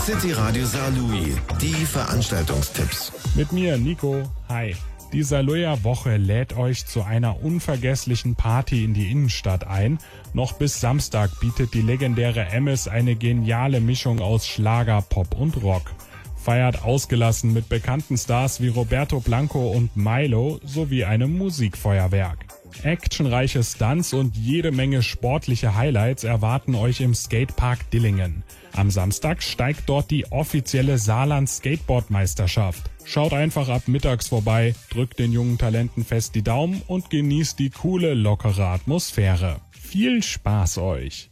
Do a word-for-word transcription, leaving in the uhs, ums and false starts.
City Radio Saarlouis, die Veranstaltungstipps. Mit mir, Nico. Hi. Die Saarlouier Woche lädt euch zu einer unvergesslichen Party in die Innenstadt ein. Noch bis Samstag bietet die legendäre Emmes eine geniale Mischung aus Schlager, Pop und Rock. Feiert ausgelassen mit bekannten Stars wie Roberto Blanco und Milo sowie einem Musikfeuerwerk. Actionreiche Stunts und jede Menge sportliche Highlights erwarten euch im Skatepark Dillingen. Am Samstag steigt dort die offizielle Saarland-Skateboard-Meisterschaft. Schaut einfach ab mittags vorbei, drückt den jungen Talenten fest die Daumen und genießt die coole, lockere Atmosphäre. Viel Spaß euch!